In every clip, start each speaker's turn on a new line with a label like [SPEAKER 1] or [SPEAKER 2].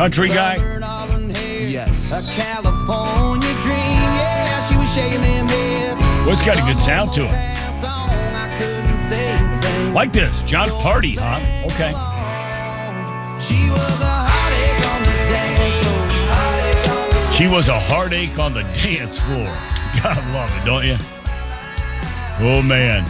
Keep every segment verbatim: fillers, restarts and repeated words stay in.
[SPEAKER 1] Country guy?
[SPEAKER 2] Yes.
[SPEAKER 3] A California dream, yeah, she was shaking them hips.
[SPEAKER 1] Well, it's got a good sound to it. Like this, John Party, huh? Okay.
[SPEAKER 3] She was a heartache on the dance floor.
[SPEAKER 1] She was a heartache on the dance floor. God love it, don't you? Oh, man.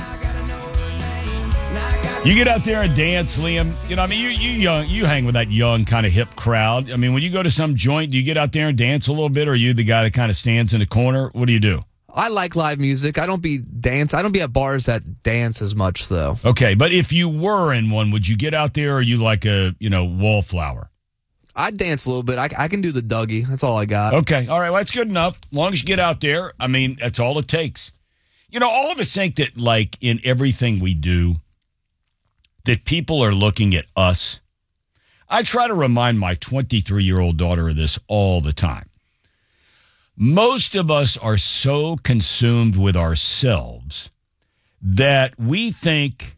[SPEAKER 1] You get out there and dance, Liam. You know, I mean, you you young, you hang with that young kind of hip crowd. I mean, when you go to some joint, do you get out there and dance a little bit, or are you the guy that kind of stands in the corner? What do you do?
[SPEAKER 2] I like live music. I don't be dance. I don't be at bars that dance as much, though.
[SPEAKER 1] Okay, but if you were in one, would you get out there, or are you like a, you know, wallflower?
[SPEAKER 2] I dance a little bit. I, I can do the Dougie. That's all I got.
[SPEAKER 1] Okay, all right, well, that's good enough. As long as you get out there, I mean, that's all it takes. You know, all of us think that, like, in everything we do, that people are looking at us. I try to remind my twenty-three-year-old daughter of this all the time. Most of us are so consumed with ourselves that we think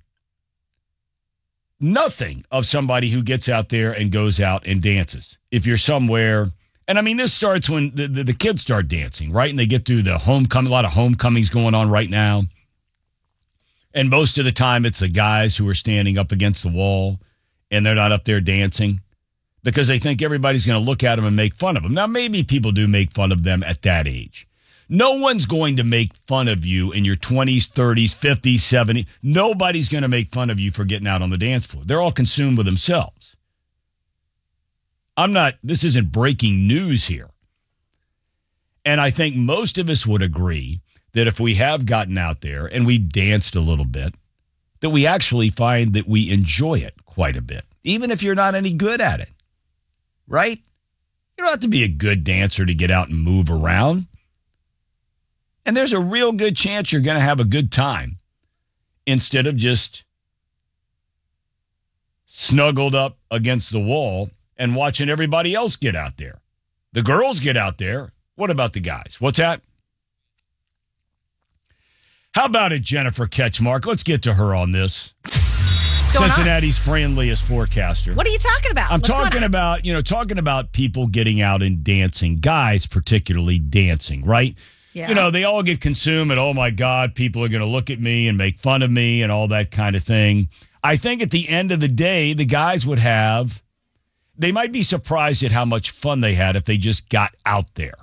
[SPEAKER 1] nothing of somebody who gets out there and goes out and dances. If you're somewhere, and I mean, this starts when the, the, the kids start dancing, right? And they get through the homecoming, a lot of homecomings going on right now. And most of the time, it's the guys who are standing up against the wall, and they're not up there dancing because they think everybody's going to look at them and make fun of them. Now, maybe people do make fun of them at that age. No one's going to make fun of you in your twenties, thirties, fifties, seventies. Nobody's going to make fun of you for getting out on the dance floor. They're all consumed with themselves. I'm not, this isn't breaking news here. And I think most of us would agree that if we have gotten out there and we danced a little bit, that we actually find that we enjoy it quite a bit, even if you're not any good at it, right? You don't have to be a good dancer to get out and move around. And there's a real good chance you're going to have a good time instead of just snuggled up against the wall and watching everybody else get out there. The girls get out there. What about the guys? What's that? How about it, Jennifer Ketchmark? Let's get to her on this. Cincinnati's on? friendliest forecaster.
[SPEAKER 4] What are you talking about?
[SPEAKER 1] I'm
[SPEAKER 4] What's
[SPEAKER 1] talking about, you know, talking about people getting out and dancing, guys particularly dancing, right?
[SPEAKER 4] Yeah.
[SPEAKER 1] You know, they all get consumed and, oh, my God, people are going to look at me and make fun of me and all that kind of thing. I think at the end of the day, the guys would have, they might be surprised at how much fun they had if they just got out there.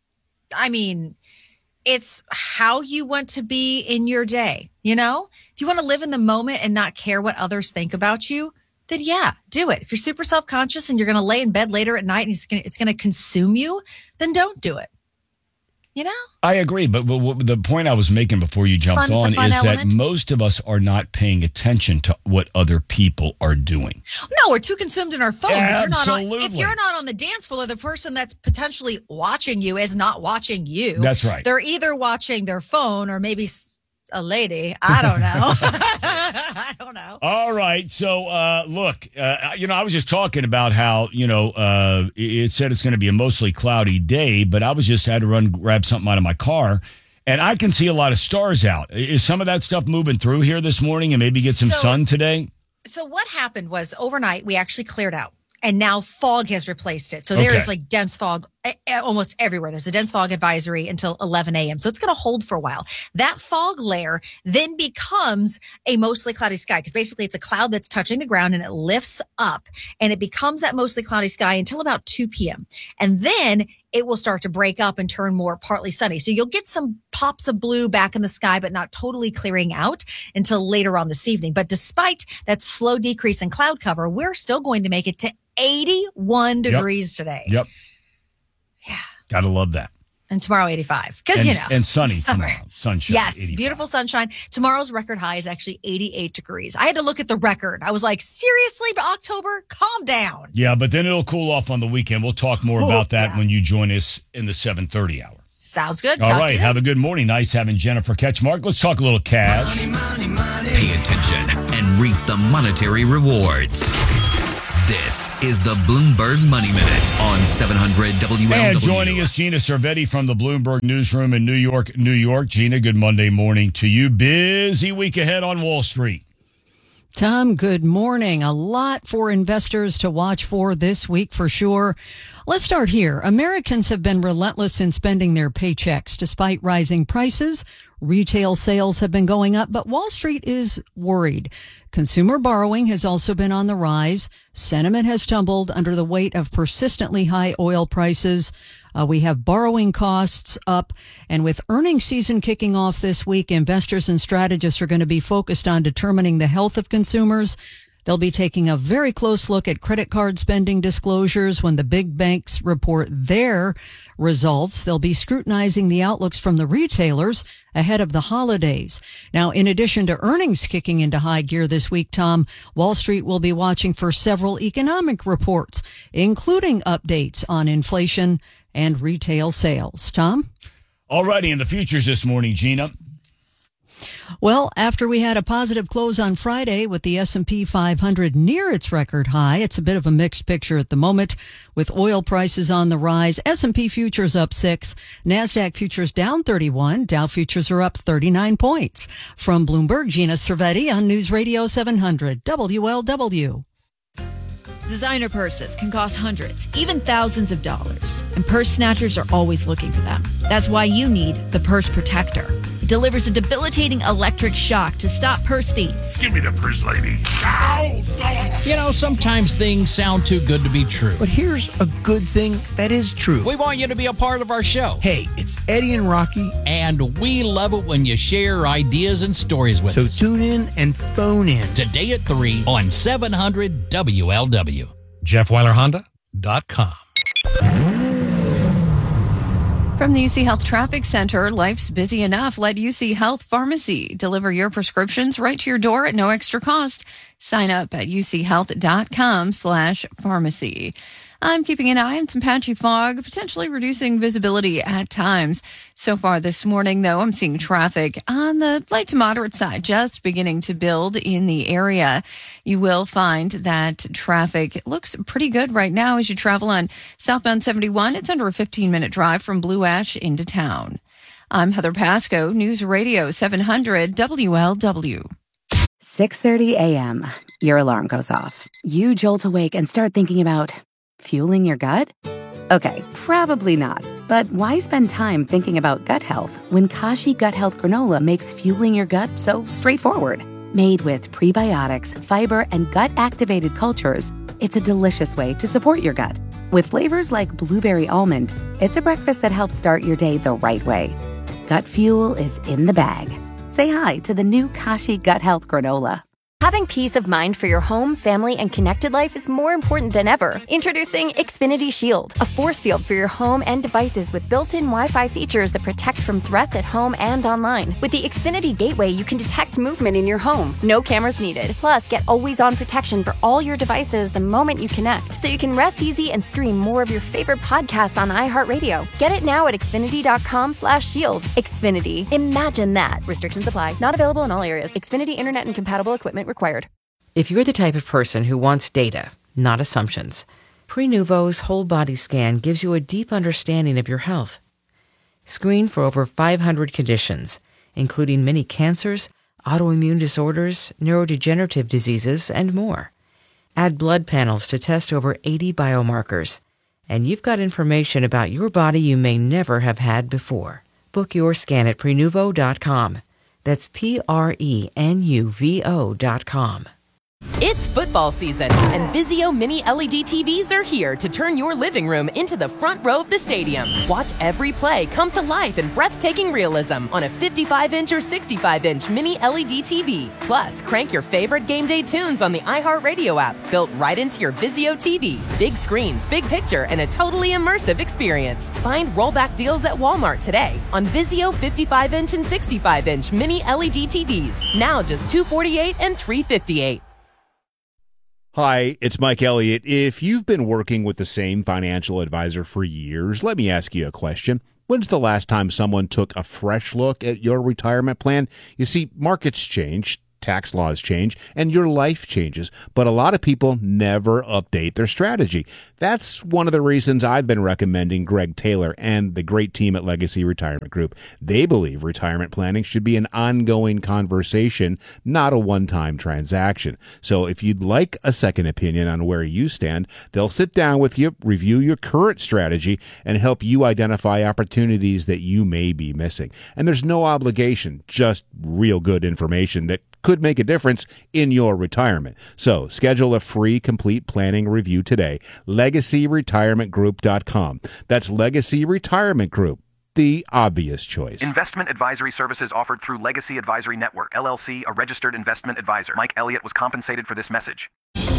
[SPEAKER 4] I mean, it's how you want to be in your day, you know? If you want to live in the moment and not care what others think about you, then yeah, do it. If you're super self-conscious and you're going to lay in bed later at night and it's going to, it's going to consume you, then don't do it. You know? I
[SPEAKER 1] agree, but, but the point I was making before you jumped
[SPEAKER 4] fun,
[SPEAKER 1] on is
[SPEAKER 4] element.
[SPEAKER 1] that most of us are not paying attention to what other people are doing.
[SPEAKER 4] No, we're too consumed in our phones.
[SPEAKER 1] Absolutely.
[SPEAKER 4] If you're, not on, if you're not on the dance floor, the person that's potentially watching you is not watching you.
[SPEAKER 1] That's right.
[SPEAKER 4] They're either watching their phone or maybe a lady. I don't know. I don't know.
[SPEAKER 1] All right. So, uh, look, uh, you know, I was just talking about how, you know, uh, it said it's going to be a mostly cloudy day, but I was just had to run grab something out of my car, and I can see a lot of stars out. Is some of that stuff moving through here this morning and maybe get some
[SPEAKER 4] so,
[SPEAKER 1] sun today?
[SPEAKER 4] So what happened was overnight we actually cleared out. And now fog has replaced it. So there
[SPEAKER 1] okay.
[SPEAKER 4] is like dense fog almost everywhere. There's a dense fog advisory until eleven a.m. So it's going to hold for a while. That fog layer then becomes a mostly cloudy sky because basically it's a cloud that's touching the ground and it lifts up and it becomes that mostly cloudy sky until about two p.m. And then it will start to break up and turn more partly sunny. So you'll get some pops of blue back in the sky, but not totally clearing out until later on this evening. But despite that slow decrease in cloud cover, we're still going to make it to eighty-one degrees
[SPEAKER 1] yep.
[SPEAKER 4] today.
[SPEAKER 1] Yep.
[SPEAKER 4] Yeah.
[SPEAKER 1] Gotta love that.
[SPEAKER 4] And tomorrow, eighty-five. Because, you know.
[SPEAKER 1] And sunny
[SPEAKER 4] summer.
[SPEAKER 1] tomorrow. Sunshine.
[SPEAKER 4] Yes.
[SPEAKER 1] eighty-five.
[SPEAKER 4] Beautiful sunshine. Tomorrow's record high is actually eighty-eight degrees. I had to look at the record. I was like, seriously, October? Calm down.
[SPEAKER 1] Yeah, but then it'll cool off on the weekend. We'll talk more
[SPEAKER 4] oh,
[SPEAKER 1] about that
[SPEAKER 4] yeah.
[SPEAKER 1] when you join us in the seven thirty hour.
[SPEAKER 4] Sounds good.
[SPEAKER 1] All
[SPEAKER 4] talk
[SPEAKER 1] right. Have a good morning. Nice having Jennifer Ketchmark. Let's talk a little cash.
[SPEAKER 5] Money, money, money. Pay attention and reap the monetary rewards. This is the Bloomberg Money Minute on seven hundred W L W.
[SPEAKER 1] And joining us, Gina Cervetti from the Bloomberg Newsroom in New York, New York. Gina, good Monday morning to you. Busy week ahead on Wall Street.
[SPEAKER 6] Tom, good morning. A lot for investors to watch for this week for sure. Let's start here. Americans have been relentless in spending their paychecks despite rising prices. Retail sales have been going up, but Wall Street is worried. Consumer borrowing has also been on the rise. Sentiment has tumbled under the weight of persistently high oil prices. Uh, we have borrowing costs up, and with earnings season kicking off this week, investors and strategists are going to be focused on determining the health of consumers. They'll be taking a very close look at credit card spending disclosures when the big banks report their results. They'll be scrutinizing the outlooks from the retailers ahead of the holidays. Now, in addition to earnings kicking into high gear this week, Tom, Wall Street will be watching for several economic reports, including updates on inflation and retail sales. Tom?
[SPEAKER 1] All righty, in the futures this morning, Gina.
[SPEAKER 6] Well, after we had a positive close on Friday with the S and P five hundred near its record high, it's a bit of a mixed picture at the moment with oil prices on the rise. S and P futures up six, NASDAQ futures down thirty-one, Dow futures are up thirty-nine points. From Bloomberg, Gina Cervetti on News Radio seven hundred W L W.
[SPEAKER 7] Designer purses can cost hundreds, even thousands of dollars, and purse snatchers are always looking for them. That's why you need the Purse Protector. It delivers a debilitating electric shock to stop purse thieves.
[SPEAKER 8] Give me the purse, lady. Ow!
[SPEAKER 9] You know, sometimes things sound too good to be true.
[SPEAKER 10] But here's a good thing that is true.
[SPEAKER 9] We want you to be a part of our show.
[SPEAKER 10] Hey, it's Eddie and Rocky.
[SPEAKER 9] And we love it when you share ideas and stories with
[SPEAKER 10] so
[SPEAKER 9] us.
[SPEAKER 10] So tune in and phone in.
[SPEAKER 9] Today at three on seven hundred W L W.
[SPEAKER 8] Jeff Weiler Honda dot com.
[SPEAKER 11] From the U C Health Traffic Center, life's busy enough. Let U C Health Pharmacy deliver your prescriptions right to your door at no extra cost. Sign up at uchealth.com slash pharmacy. I'm keeping an eye on some patchy fog, potentially reducing visibility at times. So far this morning, though, I'm seeing traffic on the light to moderate side, just beginning to build in the area. You will find that traffic looks pretty good right now as you travel on southbound seventy-one. It's under a fifteen-minute drive from Blue Ash into town. I'm Heather Pasco, News Radio seven hundred W L W.
[SPEAKER 12] six thirty a.m. Your alarm goes off. You jolt awake and start thinking about fueling your gut? Okay, probably not. But why spend time thinking about gut health when Kashi Gut Health Granola makes fueling your gut so straightforward? Made with prebiotics, fiber, and gut-activated cultures, it's a delicious way to support your gut. With flavors like blueberry almond, it's a breakfast that helps start your day the right way. Gut fuel is in the bag. Say hi to the new Kashi Gut Health Granola.
[SPEAKER 13] Having peace of mind for your home, family, and connected life is more important than ever. Introducing Xfinity Shield, a force field for your home and devices with built-in Wi-Fi features that protect from threats at home and online. With the Xfinity Gateway, you can detect movement in your home. No cameras needed. Plus, get always-on protection for all your devices the moment you connect, so you can rest easy and stream more of your favorite podcasts on iHeartRadio. Get it now at xfinity.com slash shield. Xfinity. Imagine that. Restrictions apply. Not available in all areas. Xfinity Internet and compatible equipment required.
[SPEAKER 14] If you're the type of person who wants data, not assumptions, Prenuvo's whole body scan gives you a deep understanding of your health. Screen for over five hundred conditions, including many cancers, autoimmune disorders, neurodegenerative diseases, and more. Add blood panels to test over eighty biomarkers, and you've got information about your body you may never have had before. Book your scan at Prenuvo dot com. That's P R E N U V O dot com.
[SPEAKER 15] It's football season, and Vizio Mini L E D T Vs are here to turn your living room into the front row of the stadium. Watch every play come to life in breathtaking realism on a fifty-five inch or sixty-five inch Mini L E D T V. Plus, crank your favorite game day tunes on the iHeartRadio app, built right into your Vizio T V. Big screens, big picture, and a totally immersive experience. Find rollback deals at Walmart today on Vizio fifty-five inch and sixty-five inch Mini L E D T Vs. Now just two hundred forty-eight dollars and three hundred fifty-eight dollars.
[SPEAKER 16] Hi, it's Mike Elliott. If you've been working with the same financial advisor for years, let me ask you a question. When's the last time someone took a fresh look at your retirement plan? You see, markets change, tax laws change and your life changes. But a lot of people never update their strategy. That's one of the reasons I've been recommending Greg Taylor and the great team at Legacy Retirement Group. They believe retirement planning should be an ongoing conversation, not a one-time transaction. So if you'd like a second opinion on where you stand, they'll sit down with you, review your current strategy, and help you identify opportunities that you may be missing. And there's no obligation, just real good information that could make a difference in your retirement. So schedule a free complete planning review today. legacy retirement group dot com. That's Legacy Retirement Group, the obvious choice.
[SPEAKER 17] Investment advisory services offered through Legacy Advisory Network, L L C, a registered investment advisor. Mike Elliott was compensated for this message.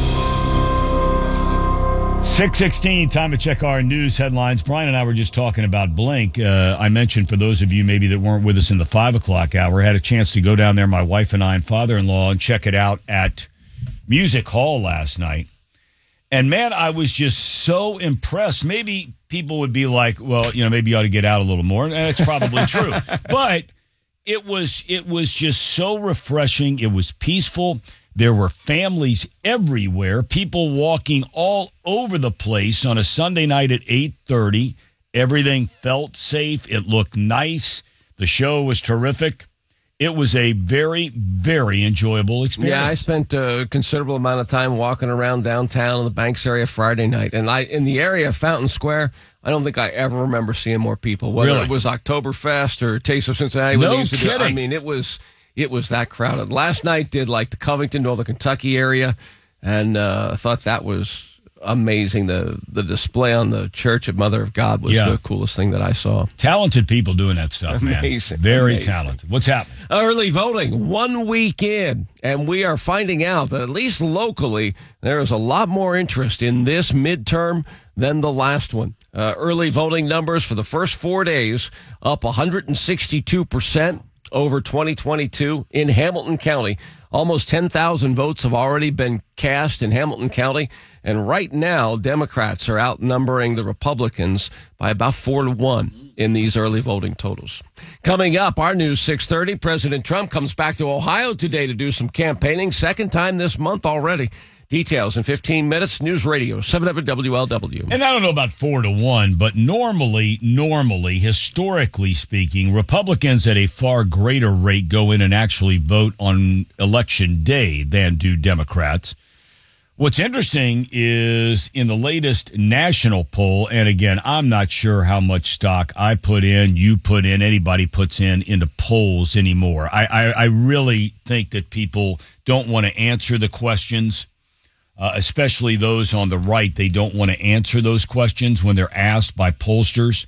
[SPEAKER 1] six sixteen, time to check our news headlines. Brian and I were just talking about Blink. Uh, I mentioned for those of you maybe that weren't with us in the five o'clock hour, had a chance to go down there, my wife and I and father-in-law, and check it out at Music Hall last night. And, man, I was just so impressed. Maybe people would be like, well, you know, maybe you ought to get out a little more. And that's probably true. But it was it was just so refreshing. It was peaceful. There were families everywhere, people walking all over the place on a Sunday night at eight thirty. Everything felt safe. It looked nice. The show was terrific. It was a very, very enjoyable experience.
[SPEAKER 18] Yeah, I spent a considerable amount of time walking around downtown in the Banks area Friday night. And I in the area of Fountain Square, I don't think I ever remember seeing more people. Whether
[SPEAKER 1] Really?
[SPEAKER 18] it was Oktoberfest or Taste of Cincinnati. when
[SPEAKER 1] No
[SPEAKER 18] they used to do it. I
[SPEAKER 1] kidding.
[SPEAKER 18] mean, it was it was that crowded. Last night did like the Covington, Northern Kentucky area. And uh, I thought that was amazing. The the display on the Church of Mother of God was
[SPEAKER 1] Yeah.
[SPEAKER 18] the coolest thing that I saw.
[SPEAKER 1] Talented people doing that stuff, man.
[SPEAKER 18] Amazing.
[SPEAKER 1] Very
[SPEAKER 18] Amazing.
[SPEAKER 1] talented. What's happening?
[SPEAKER 18] Early voting, one week in, and we are finding out that at least locally, there is a lot more interest in this midterm than the last one. Uh, early voting numbers for the first four days up one hundred sixty-two percent over twenty twenty-two in Hamilton County. Almost ten thousand votes have already been cast in Hamilton County. And right now, Democrats are outnumbering the Republicans by about four to one in these early voting totals. Coming up, our news six thirty, President Trump comes back to Ohio today to do some campaigning. Second time this month already. Details in fifteen minutes. News Radio, seven hundred W L W.
[SPEAKER 1] And I don't know about four to one, but normally, normally, historically speaking, Republicans at a far greater rate go in and actually vote on election day than do Democrats. What's interesting is in the latest national poll, and again, I'm not sure how much stock I put in, you put in, anybody puts in into polls anymore. I, I, I really think that people don't want to answer the questions, uh, especially those on the right. They don't want to answer those questions when they're asked by pollsters,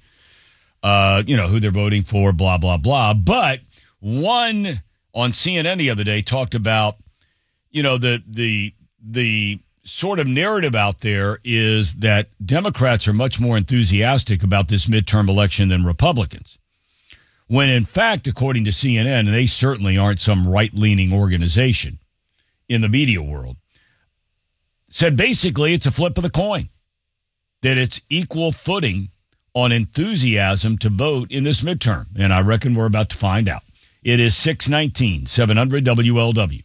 [SPEAKER 1] uh, you know, who they're voting for, blah, blah, blah. But one on C N N the other day talked about, you know, the the the sort of narrative out there is that Democrats are much more enthusiastic about this midterm election than Republicans. When in fact, according to C N N, and they certainly aren't some right-leaning organization in the media world, said basically it's a flip of the coin, that it's equal footing on enthusiasm to vote in this midterm. And I reckon we're about to find out. It is six nineteen, seven hundred W L W.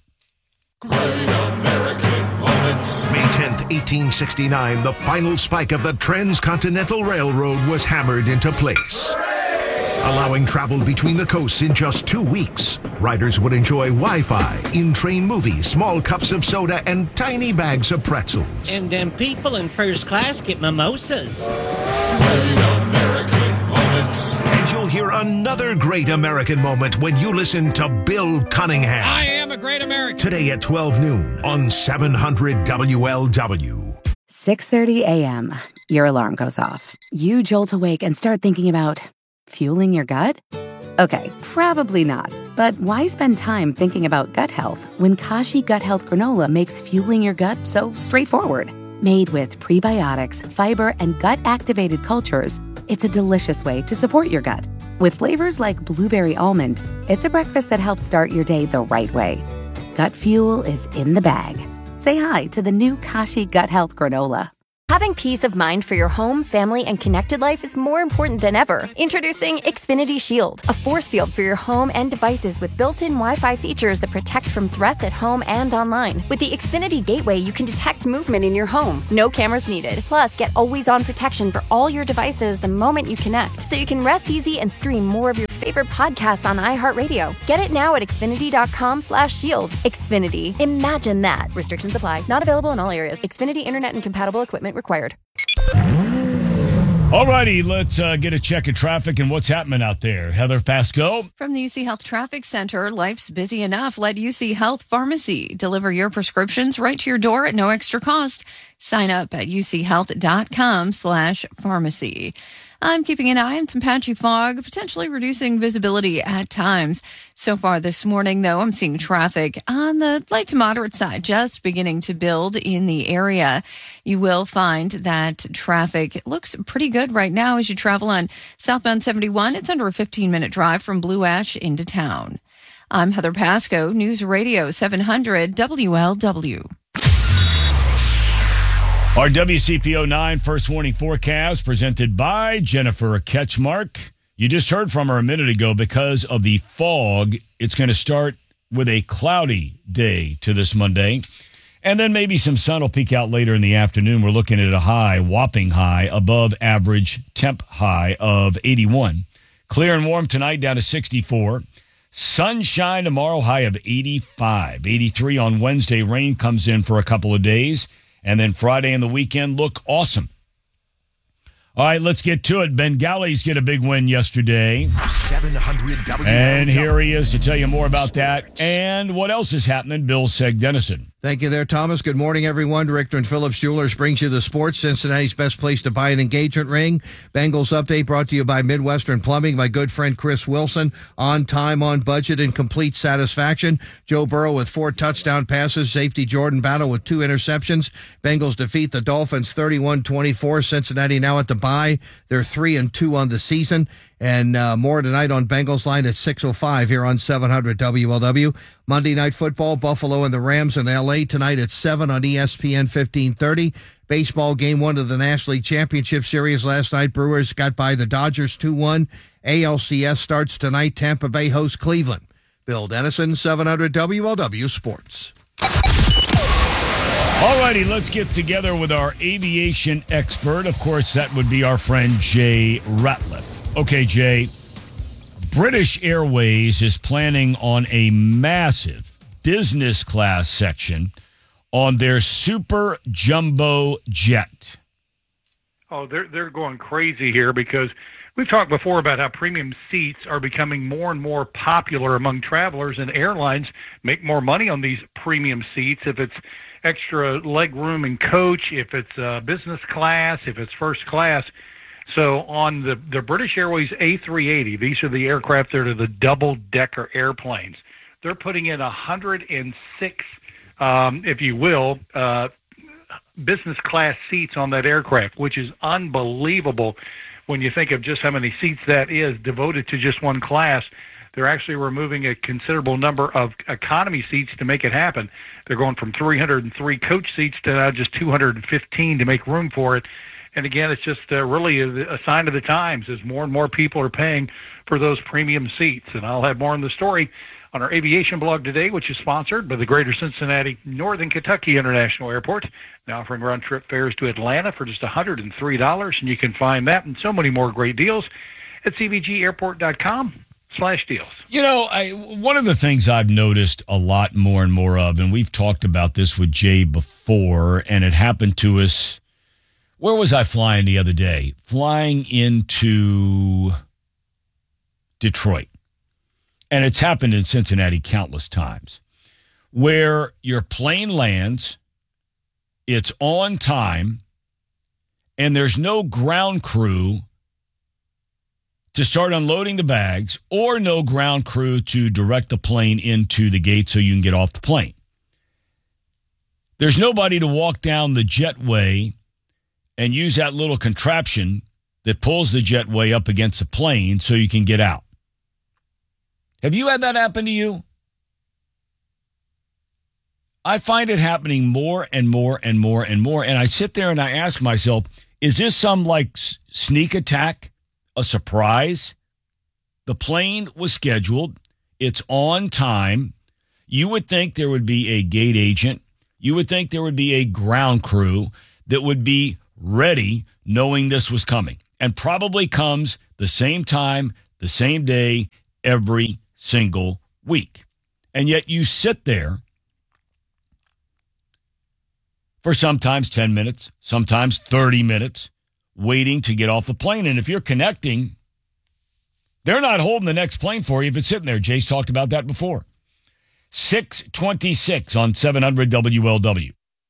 [SPEAKER 8] May tenth, eighteen sixty-nine, the final spike of the Transcontinental Railroad was hammered into place, allowing travel between the coasts in just two weeks. Riders would enjoy Wi-Fi, in-train movies, small cups of soda, and tiny bags of pretzels.
[SPEAKER 19] And then people in first class get mimosas.
[SPEAKER 8] And you'll hear another great American moment when you listen to Bill Cunningham.
[SPEAKER 19] I am a great American.
[SPEAKER 8] Today at twelve noon on seven hundred W L W.
[SPEAKER 12] six thirty a.m. Your alarm goes off. You jolt awake and start thinking about fueling your gut? Okay, probably not. But why spend time thinking about gut health when Kashi Gut Health Granola makes fueling your gut so straightforward? Made with prebiotics, fiber, and gut-activated cultures, it's a delicious way to support your gut. With flavors like blueberry almond, it's a breakfast that helps start your day the right way. Gut fuel is in the bag. Say hi to the new Kashi Gut Health Granola.
[SPEAKER 13] Having peace of mind for your home, family, and connected life is more important than ever. Introducing Xfinity Shield, a force field for your home and devices with built-in Wi-Fi features that protect from threats at home and online. With the Xfinity Gateway, you can detect movement in your home. No cameras needed. Plus, get always-on protection for all your devices the moment you connect, so you can rest easy and stream more of your favorite podcasts on iHeartRadio. Get it now at Xfinity.com slash shield. Xfinity. Imagine that. Restrictions apply. Not available in all areas. Xfinity Internet and compatible equipment required.
[SPEAKER 1] All righty, let's uh, get a check of traffic and what's happening out there. Heather Pasco.
[SPEAKER 11] From the U C Health Traffic Center, life's busy enough. Let U C Health Pharmacy deliver your prescriptions right to your door at no extra cost. Sign up at uchealth.com slash pharmacy. I'm keeping an eye on some patchy fog, potentially reducing visibility at times. So far this morning, though, I'm seeing traffic on the light to moderate side, just beginning to build in the area. You will find that traffic looks pretty good right now as you travel on southbound seventy-one. It's under a fifteen-minute drive from Blue Ash into town. I'm Heather Pasco, News Radio seven hundred W L W.
[SPEAKER 1] Our W C P O nine First Warning Forecast presented by Jennifer Ketchmark. You just heard from her a minute ago because of the fog. It's going to start with a cloudy day to this Monday. And then maybe some sun will peek out later in the afternoon. We're looking at a high, whopping high, above average temp high of eighty-one. Clear and warm tonight down to sixty-four. Sunshine tomorrow, high of eighty-five. eighty-three on Wednesday. Rain comes in for a couple of days. And then Friday and the weekend look awesome. All right, let's get to it. Bengals get a big win yesterday.
[SPEAKER 8] seven hundred W L W.
[SPEAKER 1] And here he is to tell you more about that and what else is happening. Bill Seg-Dennison.
[SPEAKER 20] Thank you there, Thomas. Good morning, everyone. Richter and Phillips Jewelers brings you the sports. Cincinnati's best place to buy an engagement ring. Bengals update brought to you by Midwestern Plumbing. My good friend Chris Wilson. On time, on budget, and complete satisfaction. Joe Burrow with four touchdown passes. Safety Jordan Battle with two interceptions. Bengals defeat the Dolphins thirty-one twenty-four. Cincinnati now at the bye. They're three and two on the season. And uh, more tonight on Bengals Line at six oh five here on seven hundred W L W. Monday Night Football, Buffalo and the Rams in L A tonight at seven on E S P N fifteen thirty. Baseball game one of the National League Championship Series last night. Brewers got by the Dodgers two one. A L C S starts tonight. Tampa Bay hosts Cleveland. Bill Dennison, seven hundred W L W Sports.
[SPEAKER 1] All righty, let's get together with our aviation expert. Of course, that would be our friend Jay Ratliff. Okay, Jay, British Airways is planning on a massive business class section on their super jumbo jet.
[SPEAKER 21] Oh, they're they're going crazy here because we've talked before about how premium seats are becoming more and more popular among travelers, and airlines make more money on these premium seats if it's extra leg room in coach, if it's uh, business class, if it's first class. So on the, the British Airways A three eighty, these are the aircraft that are the double-decker airplanes. They're putting in one hundred six, um, if you will, uh, business class seats on that aircraft, which is unbelievable when you think of just how many seats that is devoted to just one class. They're actually removing a considerable number of economy seats to make it happen. They're going from three hundred three coach seats to now just two hundred fifteen to make room for it. And again, it's just uh, really a, a sign of the times as more and more people are paying for those premium seats. And I'll have more on the story on our aviation blog today, which is sponsored by the Greater Cincinnati Northern Kentucky International Airport, now offering round-trip fares to Atlanta for just one hundred three dollars. And you can find that and so many more great deals at c v g airport dot com slash deals.
[SPEAKER 1] You know, I, one of the things I've noticed a lot more and more of, and we've talked about this with Jay before, and it happened to us. Where was I flying the other day? Flying into Detroit. And it's happened in Cincinnati countless times, where your plane lands, it's on time, and there's no ground crew to start unloading the bags or no ground crew to direct the plane into the gate so you can get off the plane. There's nobody to walk down the jetway and use that little contraption that pulls the jetway up against the plane so you can get out. Have you had that happen to you? I find it happening more and more and more and more. And I sit there and I ask myself, is this some like s- sneak attack, a surprise? The plane was scheduled. It's on time. You would think there would be a gate agent. You would think there would be a ground crew that would be ready knowing this was coming, and probably comes the same time, the same day, every single week. And yet you sit there for sometimes ten minutes, sometimes thirty minutes, waiting to get off the plane. And if you're connecting, they're not holding the next plane for you if it's sitting there. Jace talked about that before. six twenty-six on seven hundred W L W.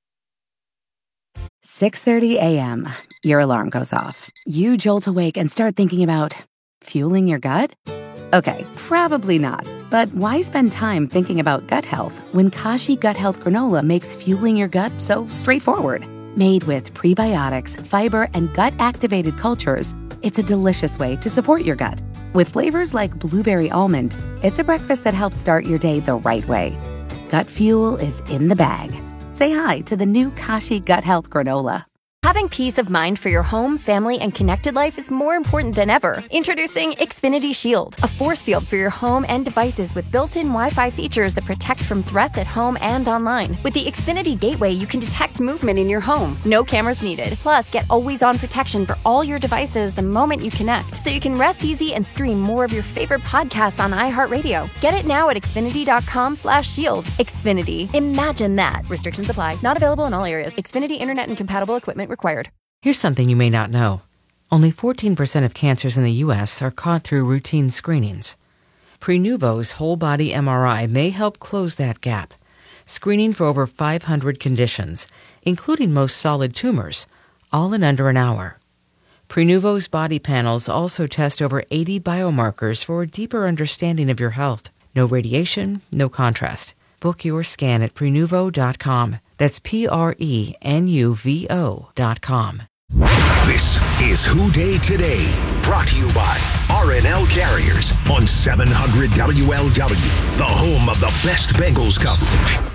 [SPEAKER 12] six thirty a.m. Your alarm goes off. You jolt awake and start thinking about fueling your gut? Okay, probably not. But why spend time thinking about gut health when Kashi Gut Health Granola makes fueling your gut so straightforward? Made with prebiotics, fiber, and gut-activated cultures, it's a delicious way to support your gut. With flavors like blueberry almond, it's a breakfast that helps start your day the right way. Gut fuel is in the bag. Say hi to the new Kashi Gut Health Granola.
[SPEAKER 13] Having peace of mind for your home, family, and connected life is more important than ever. Introducing Xfinity Shield, a force field for your home and devices with built-in Wi-Fi features that protect from threats at home and online. With the Xfinity Gateway, you can detect movement in your home. No cameras needed. Plus, get always-on protection for all your devices the moment you connect, so you can rest easy and stream more of your favorite podcasts on iHeartRadio. Get it now at Xfinity.com slash shield. Xfinity. Imagine that. Restrictions apply. Not available in all areas. Xfinity Internet and compatible equipment required.
[SPEAKER 14] Here's something you may not know. Only fourteen percent of cancers in the U S are caught through routine screenings. Prenuvo's whole-body M R I may help close that gap, screening for over five hundred conditions, including most solid tumors, all in under an hour. Prenuvo's body panels also test over eighty biomarkers for a deeper understanding of your health. No radiation, no contrast. Book your scan at Prenuvo dot com. That's P R E N U V O dot com.
[SPEAKER 8] This is Who Day Today, brought to you by R and L Carriers on seven hundred W L W, the home of the best Bengals coverage.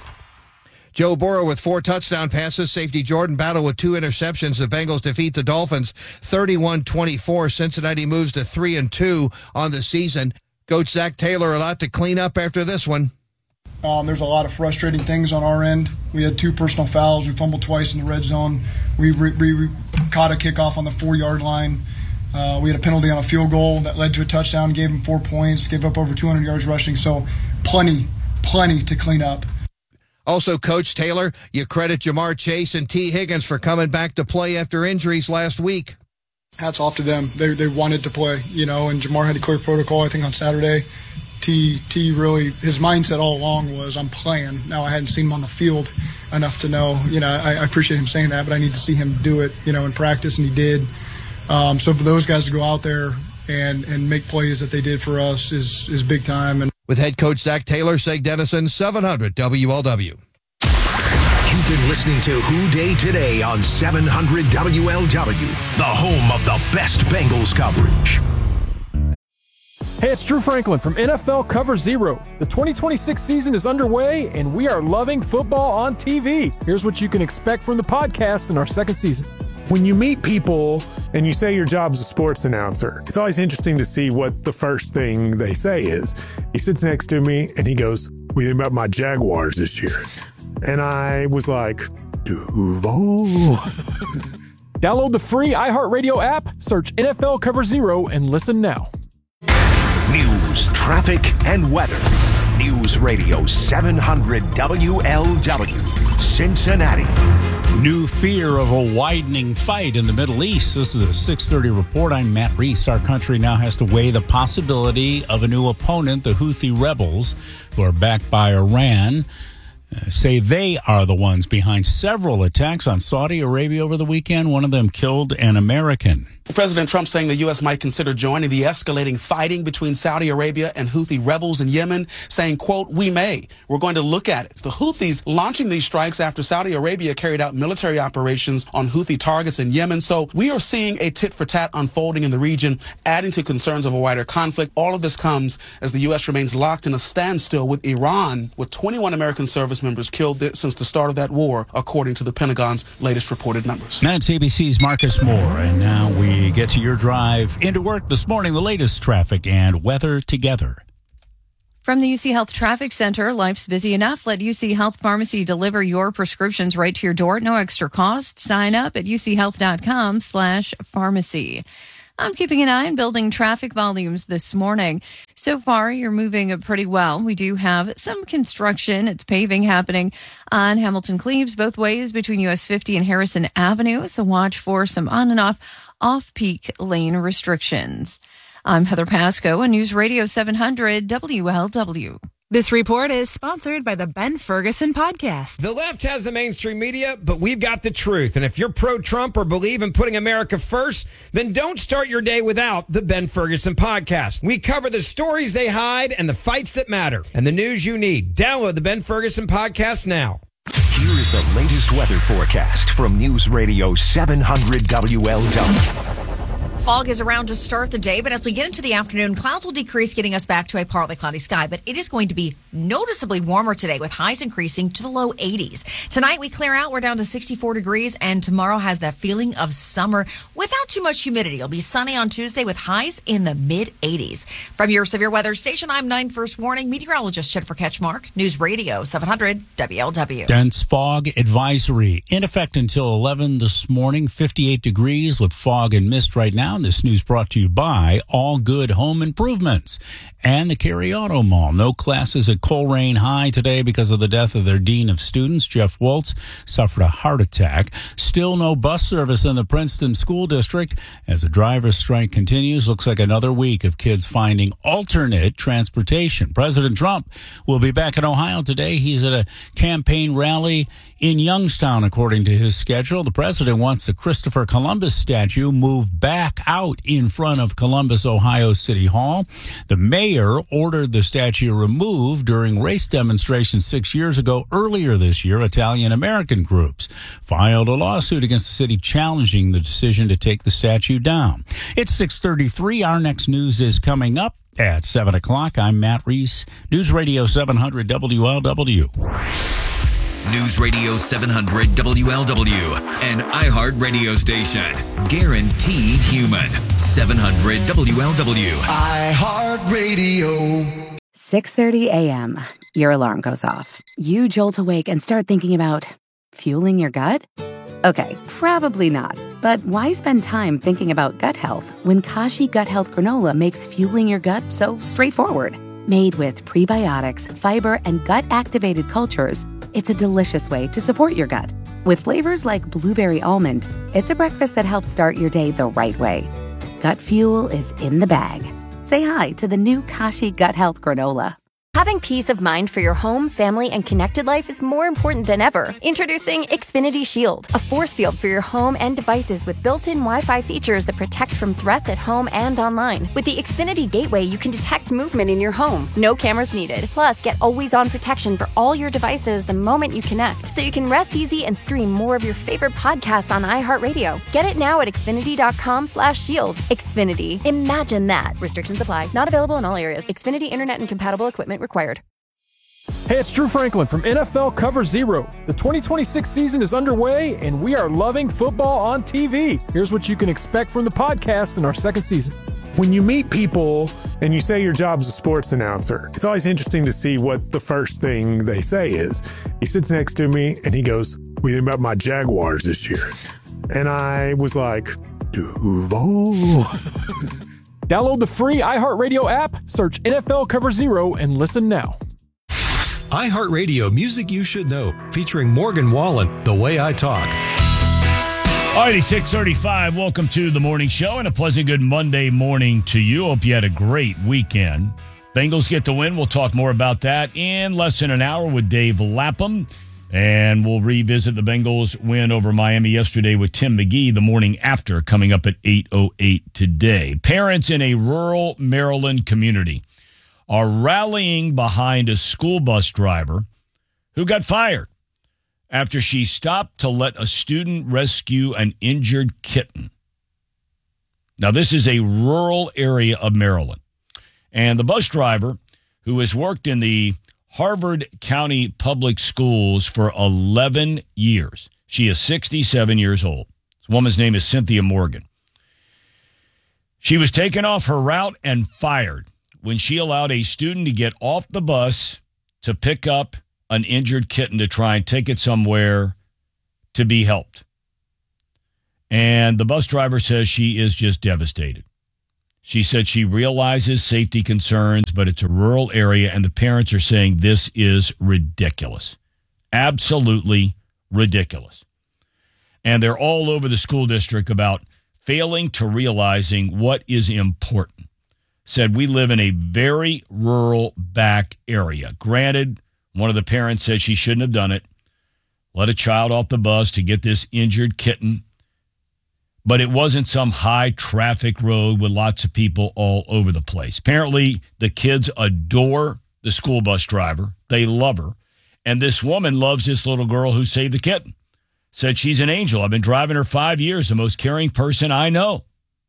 [SPEAKER 20] Joe Burrow with four touchdown passes. Safety Jordan Battle with two interceptions. The Bengals defeat the Dolphins thirty-one twenty-four. Cincinnati moves to three and two on the season. Coach Zach Taylor a lot to clean up after this one.
[SPEAKER 3] Um, there's a lot of frustrating things on our end. We had two personal fouls. We fumbled twice in the red zone. We, re- we re- caught a kickoff on the four-yard line. Uh, we had a penalty on a field goal that led to a touchdown, gave them four points, gave up over two hundred yards rushing. So plenty, plenty to clean up.
[SPEAKER 20] Also, Coach Taylor, you credit Jamar Chase and T. Higgins for coming back to play after injuries last week.
[SPEAKER 3] Hats off to them. They they wanted to play, you know, and Jamar had a clear protocol, I think, on Saturday. T, T really, his mindset all along was, I'm playing. Now, I hadn't seen him on the field enough to know, you know, I, I appreciate him saying that, but I need to see him do it, you know, in practice, and he did. Um, so for those guys to go out there and, and make plays that they did for us is, is big time. And
[SPEAKER 20] with head coach Zach Taylor, Seg Dennison, seven hundred W L W.
[SPEAKER 8] You've been listening to Who Day Today on seven hundred W L W, the home of the best Bengals coverage.
[SPEAKER 22] Hey, it's Drew Franklin from N F L Cover Zero. The twenty twenty-six season is underway, and we are loving football on T V. Here's what you can expect from the podcast in our second season.
[SPEAKER 23] When you meet people and you say your job's a sports announcer, it's always interesting to see what the first thing they say is. He sits next to me, and he goes, "What do you think about my Jaguars this year?" And I was like, Duval.
[SPEAKER 22] Download the free iHeartRadio app, search N F L Cover Zero, and listen now.
[SPEAKER 8] News, traffic, and weather. News Radio seven hundred W L W, Cincinnati.
[SPEAKER 9] New fear of a widening fight in the Middle East. This is a six thirty report. I'm Matt Reese. Our country now has to weigh the possibility of a new opponent. The Houthi rebels, who are backed by Iran, uh, say they are the ones behind several attacks on Saudi Arabia over the weekend. One of them killed an American.
[SPEAKER 2] President Trump saying the U S might consider joining the escalating fighting between Saudi Arabia and Houthi rebels in Yemen, saying, quote, we may. We're going to look at it. The Houthis launching these strikes after Saudi Arabia carried out military operations on Houthi targets in Yemen. So we are seeing a tit for tat unfolding in the region, adding to concerns of a wider conflict. All of this comes as the U S remains locked in a standstill with Iran, with twenty-one American service members killed there since the start of that war, according to the Pentagon's latest reported numbers.
[SPEAKER 9] That's A B C's Marcus Moore. And now we get to your drive into work this morning, the latest traffic and weather together.
[SPEAKER 11] From the U C Health Traffic Center, life's busy enough. Let U C Health Pharmacy deliver your prescriptions right to your door at no extra cost. Sign up at uchealth.com slash pharmacy. I'm keeping an eye on building traffic volumes this morning. So far, you're moving pretty well. We do have some construction. It's paving happening on Hamilton Cleves both ways between U S fifty and Harrison Avenue. So watch for some on and off off-peak lane restrictions. I'm Heather Pasco on News Radio seven hundred W L W.
[SPEAKER 4] This report is sponsored by the Ben Ferguson Podcast.
[SPEAKER 5] The left has the mainstream media, but we've got the truth. And if you're pro-Trump or believe in putting America first, then don't start your day without the Ben Ferguson Podcast. We cover the stories they hide and the fights that matter and the news you need. Download the Ben Ferguson Podcast now.
[SPEAKER 8] Here is the latest weather forecast from News Radio seven hundred W L W.
[SPEAKER 24] Fog is around to start the day, but as we get into the afternoon, clouds will decrease, getting us back to a partly cloudy sky. But it is going to be noticeably warmer today, with highs increasing to the low eighties. Tonight, we clear out. We're down to sixty-four degrees, and tomorrow has that feeling of summer without too much humidity. It'll be sunny on Tuesday with highs in the mid eighties. From your severe weather station, I'm nine First Warning meteorologist Jennifer Ketchmark, News Radio seven hundred W L W.
[SPEAKER 9] Dense fog advisory in effect until eleven this morning, fifty-eight degrees with fog and mist right now. And this news brought to you by All Good Home Improvements and the Cary Auto Mall. No classes at Coleraine High today because of the death of their dean of students. Jeff Waltz suffered a heart attack. Still no bus service in the Princeton School District as the driver's strike continues. Looks like another week of kids finding alternate transportation. President Trump will be back in Ohio today. He's at a campaign rally in Youngstown, according to his schedule. The president wants the Christopher Columbus statue moved back out in front of Columbus, Ohio City Hall. The mayor ordered the statue removed during race demonstrations six years ago. Earlier this year, Italian-American groups filed a lawsuit against the city challenging the decision to take the statue down. It's six thirty-three. Our next news is coming up at seven o'clock. I'm Matt Reese, News Radio seven hundred W L W.
[SPEAKER 25] News Radio seven hundred W L W, an iHeart radio station. Guaranteed human. seven hundred W L W.
[SPEAKER 12] iHeart Radio. six thirty a.m. Your alarm goes off. You jolt awake and start thinking about fueling your gut? Okay, probably not. But why spend time thinking about gut health when Kashi Gut Health Granola makes fueling your gut so straightforward? Made with prebiotics, fiber, and gut-activated cultures, it's a delicious way to support your gut. With flavors like blueberry almond, it's a breakfast that helps start your day the right way. Gut fuel is in the bag. Say hi to the new Kashi Gut Health Granola.
[SPEAKER 13] Having peace of mind for your home, family, and connected life is more important than ever. Introducing Xfinity Shield, a force field for your home and devices with built-in Wi-Fi features that protect from threats at home and online. With the Xfinity Gateway, you can detect movement in your home. No cameras needed. Plus, get always-on protection for all your devices the moment you connect, so you can rest easy and stream more of your favorite podcasts on iHeartRadio. Get it now at xfinity.com slash shield. Xfinity. Imagine that. Restrictions apply. Not available in all areas. Xfinity Internet and compatible equipment required.
[SPEAKER 22] Hey, it's Drew Franklin from N F L Cover Zero. The twenty twenty-six season is underway, and we are loving football on T V. Here's what you can expect from the podcast in our second season.
[SPEAKER 23] When you meet people and you say your job's a sports announcer, it's always interesting to see what the first thing they say is. He sits next to me and he goes, "What do you think about my Jaguars this year?" And I was like, Duval.
[SPEAKER 22] Download the free iHeartRadio app, search N F L Cover Zero, and listen now.
[SPEAKER 26] iHeartRadio Music You Should Know, featuring Morgan Wallen, The Way I Talk.
[SPEAKER 1] All righty, six thirty-five. Welcome to the morning show and a pleasant good Monday morning to you. Hope you had a great weekend. Bengals get the win. We'll talk more about that in less than an hour with Dave Lapham. And we'll revisit the Bengals win over Miami yesterday with Tim McGee the morning after, coming up at eight oh eight today. Parents in a rural Maryland community are rallying behind a school bus driver who got fired after she stopped to let a student rescue an injured kitten. Now, this is a rural area of Maryland. And the bus driver, who has worked in the Harford County Public Schools for eleven years. She is sixty-seven years old. This woman's name is Cynthia Morgan. She was taken off her route and fired when she allowed a student to get off the bus to pick up an injured kitten to try and take it somewhere to be helped. And the bus driver says she is just devastated. She said she realizes safety concerns, but it's a rural area, and the parents are saying this is ridiculous. Absolutely ridiculous. And they're all over the school district about failing to realizing what is important. Said we live in a very rural back area. Granted, one of the parents said she shouldn't have done it. Let a child off the bus to get this injured kitten. But it wasn't some high-traffic road with lots of people all over the place. Apparently, the kids adore the school bus driver. They love her. And this woman loves this little girl who saved the kitten. Said she's an angel. I've been driving her five years, the most caring person I know.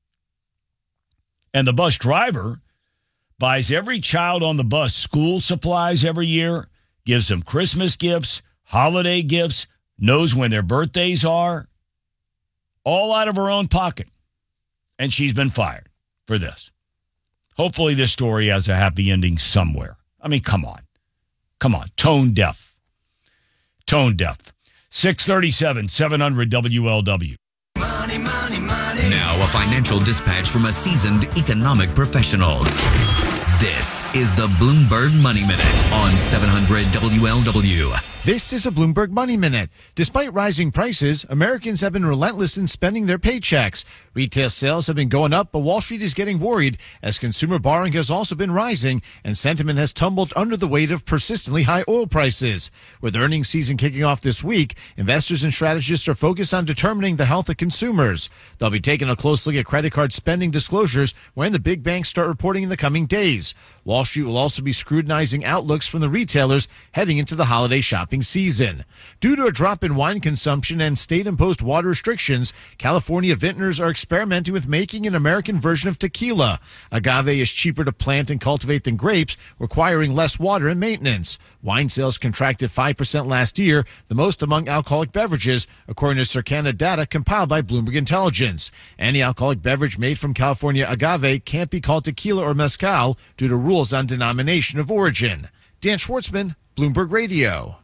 [SPEAKER 1] And the bus driver buys every child on the bus school supplies every year, gives them Christmas gifts, holiday gifts, knows when their birthdays are. All out of her own pocket. And she's been fired for this. Hopefully this story has a happy ending somewhere. I mean, come on. Come on. Tone deaf. Tone deaf. six thirty-seven, seven hundred W L W.
[SPEAKER 25] Money, money, money. Now a financial dispatch from a seasoned economic professional. This is the Bloomberg Money Minute on seven hundred W L W.
[SPEAKER 6] This is a Bloomberg Money Minute. Despite rising prices, Americans have been relentless in spending their paychecks. Retail sales have been going up, but Wall Street is getting worried as consumer borrowing has also been rising and sentiment has tumbled under the weight of persistently high oil prices. With earnings season kicking off this week, investors and strategists are focused on determining the health of consumers. They'll be taking a close look at credit card spending disclosures when the big banks start reporting in the coming days. Wall Street will also be scrutinizing outlooks from the retailers heading into the holiday shopping season. Due to a drop in wine consumption and state-imposed water restrictions, California vintners are experimenting with making an American version of tequila. Agave is cheaper to plant and cultivate than grapes, requiring less water and maintenance. Wine sales contracted five percent last year, the most among alcoholic beverages, according to Circana data compiled by Bloomberg Intelligence. Any alcoholic beverage made from California agave can't be called tequila or mezcal due to rules on denomination of origin. Dan Schwartzman, Bloomberg Radio.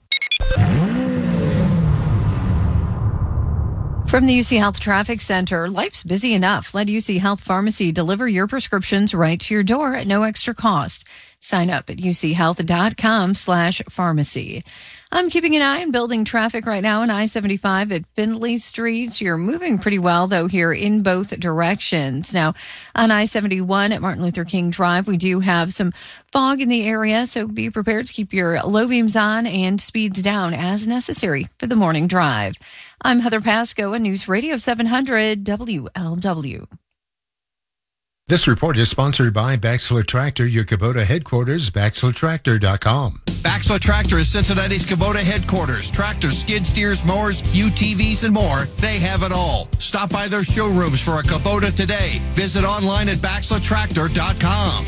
[SPEAKER 11] From the U C Health Traffic Center, life's busy enough. Let U C Health Pharmacy deliver your prescriptions right to your door at no extra cost. Sign up at uchealth.com slash pharmacy. I'm keeping an eye on building traffic right now on I seventy-five at Findlay Street. You're moving pretty well, though, here in both directions. Now, on I seventy-one at Martin Luther King Drive, we do have some fog in the area, so be prepared to keep your low beams on and speeds down as necessary for the morning drive. I'm Heather Pasco, on News Radio seven hundred W L W.
[SPEAKER 7] This report is sponsored by Baxler Tractor, your Kubota headquarters, baxler tractor dot com.
[SPEAKER 10] Baxler Tractor is Cincinnati's Kubota headquarters. Tractors, skid steers, mowers, U T Vs, and more. They have it all. Stop by their showrooms for a Kubota today. Visit online at baxler tractor dot com.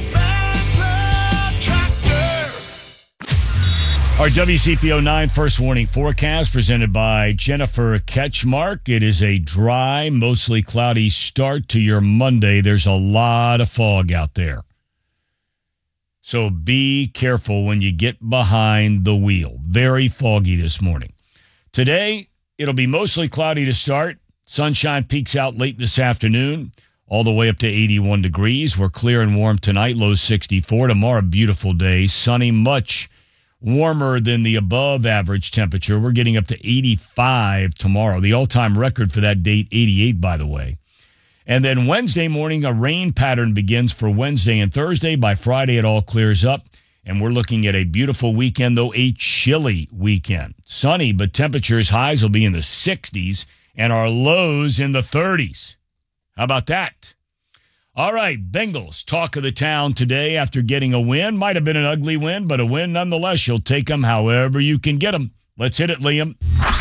[SPEAKER 1] Our W C P O nine First Warning Forecast presented by Jennifer Ketchmark. It is a dry, mostly cloudy start to your Monday. There's a lot of fog out there. So be careful when you get behind the wheel. Very foggy this morning. Today, it'll be mostly cloudy to start. Sunshine peaks out late this afternoon, all the way up to eighty-one degrees. We're clear and warm tonight, low sixty-four. Tomorrow, beautiful day, sunny, much warmer than the above average temperature. We're getting up to eighty-five tomorrow. The all-time record for that date, eighty-eight, by the way. And then Wednesday morning, a rain pattern begins for Wednesday and Thursday. By Friday, it all clears up. And we're looking at a beautiful weekend, though a chilly weekend. Sunny, but temperatures highs will be in the sixties and our lows in the thirties. How about that? All right, Bengals, talk of the town today after getting a win. Might have been an ugly win, but a win nonetheless. You'll take them however you can get them. Let's hit it, Liam.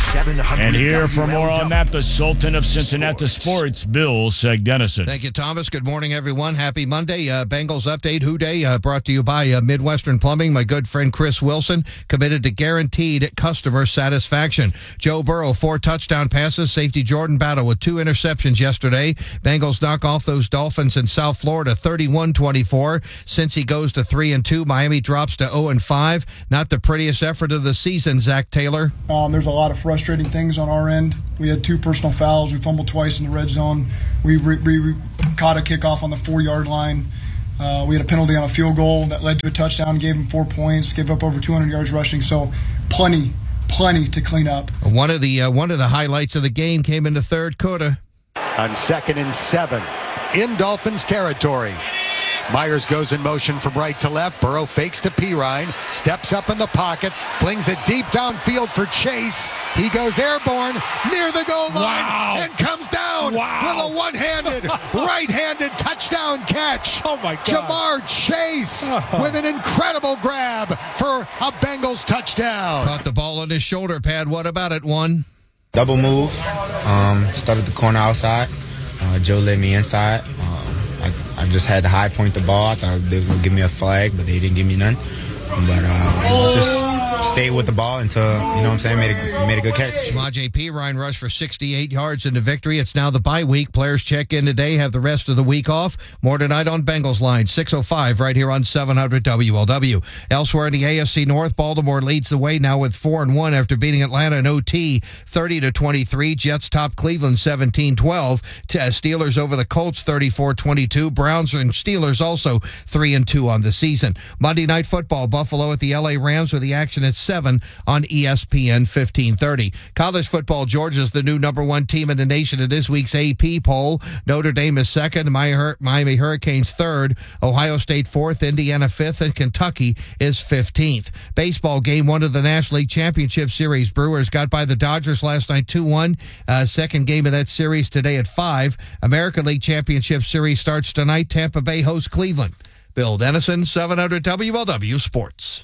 [SPEAKER 1] And here for more on that, the Sultan of Cincinnati Sports, Bill Segdenison.
[SPEAKER 20] Thank you, Thomas. Good morning, everyone. Happy Monday. Uh, Bengals Update, Who Day, uh, brought to you by uh, Midwestern Plumbing. My good friend Chris Wilson, committed to guaranteed customer satisfaction. Joe Burrow, four touchdown passes. Safety Jordan Battle with two interceptions yesterday. Bengals knock off those Dolphins in South Florida thirty-one twenty-four. Since he goes to three and two, Miami drops to oh and five. Not the prettiest effort of the season, Zach Taylor.
[SPEAKER 3] Um, there's a lot of frustrating things on our end. We had two personal fouls. We fumbled twice in the red zone. We, re- we caught a kickoff on the four-yard line. Uh, we had a penalty on a field goal that led to a touchdown, gave them four points, gave up over two hundred yards rushing. So plenty, plenty to clean up.
[SPEAKER 20] One of the uh, one of the highlights of the game came in the third quarter.
[SPEAKER 15] On second and seven, in Dolphins territory. Myers goes in motion from right to left. Burrow fakes to Pirine, steps up in the pocket, flings it deep downfield for Chase. He goes airborne near the goal line wow. and comes down wow. with a one-handed, right-handed touchdown catch.
[SPEAKER 16] Oh, my God.
[SPEAKER 15] Jamar Chase oh. with an incredible grab for a Bengals touchdown.
[SPEAKER 20] Caught the ball on his shoulder pad. What about it, one?
[SPEAKER 17] Double move. Um, started the corner outside. Uh, Joe led me inside. Um, I, I just had to high point the ball. I thought they were going to give me a flag, but they didn't give me none. But uh, just stayed with the ball until, you know what I'm saying, made a, made a good catch.
[SPEAKER 20] Samaje Perine rushed for sixty-eight yards in the victory. It's now the bye week. Players check in today, have the rest of the week off. More tonight on Bengals Line, six oh five, right here on seven hundred W L W. Elsewhere in the A F C North, Baltimore leads the way now with four and one after beating Atlanta in O T thirty to twenty-three. Jets top Cleveland seventeen twelve. Steelers over the Colts thirty-four twenty-two. Browns and Steelers also three and two on the season. Monday Night Football, Buffalo at the L A Rams with the action at seven on E S P N fifteen thirty. College football, Georgia's the new number one team in the nation in this week's A P poll. Notre Dame is second, Miami Hurricanes third, Ohio State fourth, Indiana fifth, and Kentucky is fifteenth. Baseball, game one of the National League Championship Series. Brewers got by the Dodgers last night two one. Uh, second game of that series today at five. American League Championship Series starts tonight. Tampa Bay hosts Cleveland. Bill Dennison, seven hundred W L W Sports.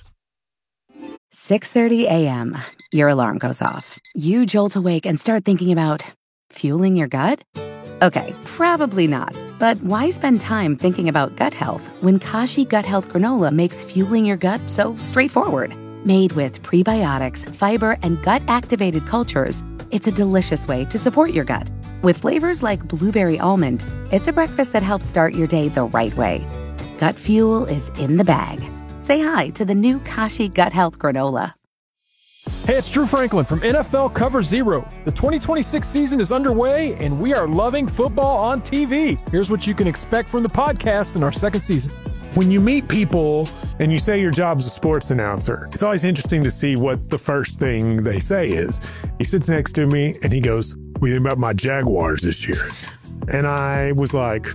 [SPEAKER 12] six thirty a.m. Your alarm goes off. You jolt awake and start thinking about fueling your gut? Okay, probably not. But why spend time thinking about gut health when Kashi Gut Health Granola makes fueling your gut so straightforward? Made with prebiotics, fiber, and gut-activated cultures, it's a delicious way to support your gut. With flavors like blueberry almond, it's a breakfast that helps start your day the right way. Gut fuel is in the bag. Say hi to the new Kashi Gut Health Granola.
[SPEAKER 22] Hey, it's Drew Franklin from N F L Cover Zero. The twenty twenty-six season is underway, and we are loving football on T V. Here's what you can expect from the podcast in our second season.
[SPEAKER 23] When you meet people and you say your job's a sports announcer, it's always interesting to see what the first thing they say is. He sits next to me and he goes, "What do you think about my Jaguars this year?" And I was like,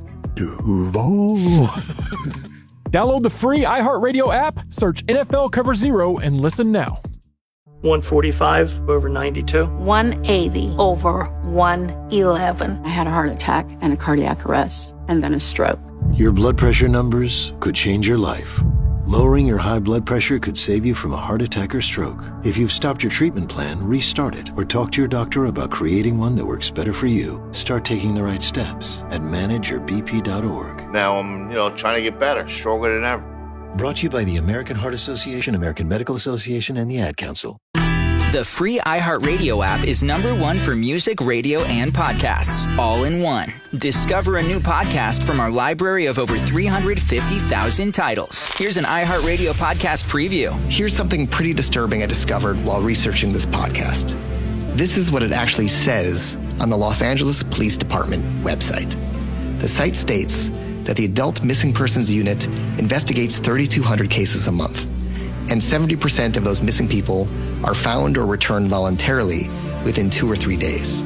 [SPEAKER 23] Duval.
[SPEAKER 22] Download the free iHeartRadio app, search N F L Cover Zero, and listen now.
[SPEAKER 18] one forty-five over ninety-two.
[SPEAKER 19] one eighty over one eleven. I had a heart attack and a cardiac arrest and then a stroke.
[SPEAKER 21] Your blood pressure numbers could change your life. Lowering your high blood pressure could save you from a heart attack or stroke. If you've stopped your treatment plan, restart it or talk to your doctor about creating one that works better for you. Start taking the right steps at manage your b p dot org.
[SPEAKER 27] Now I'm, you know, trying to get better, stronger than ever.
[SPEAKER 21] Brought to you by the American Heart Association, American Medical Association, and the Ad Council.
[SPEAKER 28] The free iHeartRadio app is number one for music, radio, and podcasts, all in one. Discover a new podcast from our library of over three hundred fifty thousand titles. Here's an iHeartRadio podcast preview.
[SPEAKER 29] Here's something pretty disturbing I discovered while researching this podcast. This is what it actually says on the Los Angeles Police Department website. The site states that the Adult Missing Persons Unit investigates thirty-two hundred cases a month, and seventy percent of those missing people are found or returned voluntarily within two or three days.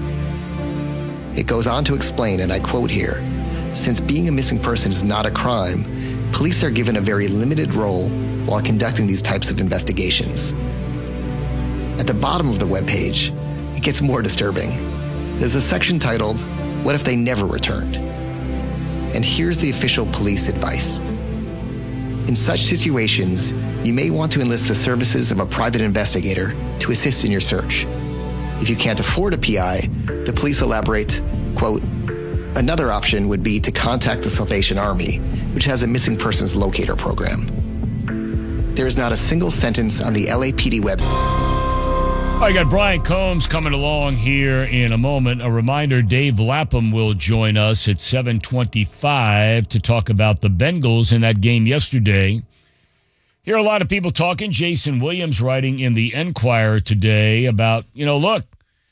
[SPEAKER 29] It goes on to explain, and I quote here, "Since being a missing person is not a crime, police are given a very limited role while conducting these types of investigations. At the bottom of the webpage, it gets more disturbing. There's a section titled, "What if they never returned?" And here's the official police advice. In such situations, you may want to enlist the services of a private investigator to assist in your search. If you can't afford a P I, the police elaborate, quote, "Another option would be to contact the Salvation Army, which has a missing persons locator program." There is not a single sentence on the L A P D website.
[SPEAKER 1] I got Brian Combs coming along here in a moment. A reminder, Dave Lapham will join us at seven twenty-five to talk about the Bengals in that game yesterday. Hear a lot of people talking. Jason Williams writing in the Enquirer today about, you know, look,